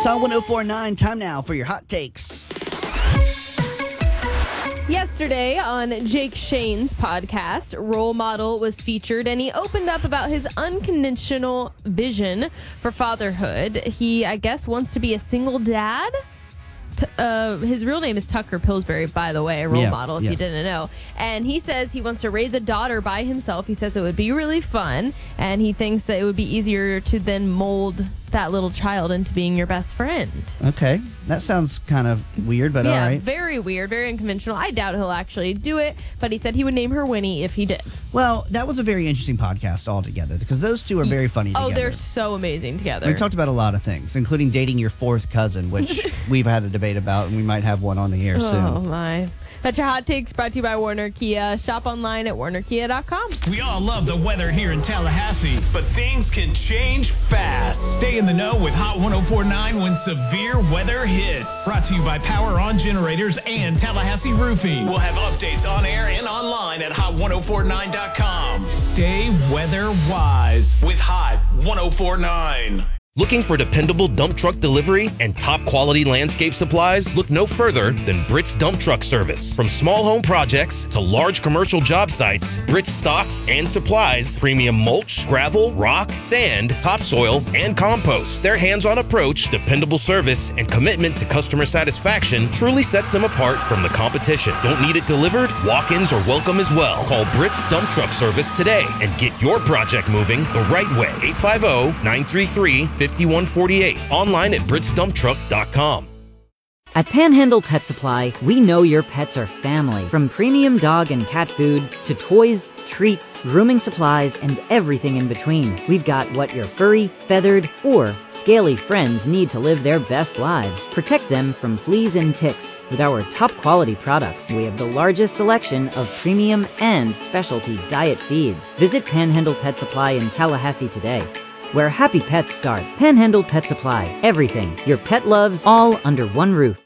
It's on 104.9. Time now for your hot takes. Yesterday on Jake Shane's podcast, Role Model was featured, and he opened up about his unconditional vision for fatherhood. He, I guess, wants to be a single dad. His real name is Tucker Pillsbury, by the way, Role Model, if you didn't know. And he says he wants to raise a daughter by himself. He says it would be really fun, and he thinks that it would be easier to then mold that little child into being your best friend. Okay, that sounds kind of weird, but all right. Yeah, very weird, very unconventional. I doubt he'll actually do it, but he said he would name her Winnie if he did. Well, that was a very interesting podcast altogether because those two are very funny together. Oh, they're so amazing together. We talked about a lot of things, including dating your fourth cousin, which we've had a debate about, and we might have one on the air soon. Oh, my. That's your hot takes brought to you by Warner Kia. Shop online at warnerkia.com. We all love the weather here in Tallahassee, but things can change fast. Stay in the know with Hot 104.9 when severe weather hits. Brought to you by Power On Generators and Tallahassee Roofing. We'll have updates on air and online at hot1049.com. Stay weather wise with Hot 104.9. Looking for dependable dump truck delivery and top quality landscape supplies? Look no further than Britt's Dump Truck Service. From small home projects to large commercial job sites, Britt's stocks and supplies premium mulch, gravel, rock, sand, topsoil, and compost. Their hands-on approach, dependable service, and commitment to customer satisfaction truly sets them apart from the competition. Don't need it delivered? Walk-ins are welcome as well. Call Britt's Dump Truck Service today and get your project moving the right way. 850-933-5148. Online at britsdumptruck.com. At Panhandle Pet Supply, we know your pets are family. From premium dog and cat food to toys, treats, grooming supplies, and everything in between. We've got what your furry, feathered, or scaly friends need to live their best lives. Protect them from fleas and ticks with our top quality products. We have the largest selection of premium and specialty diet feeds. Visit Panhandle Pet Supply in Tallahassee today, where happy pets start. Panhandle Pet Supply. Everything your pet loves, all under one roof.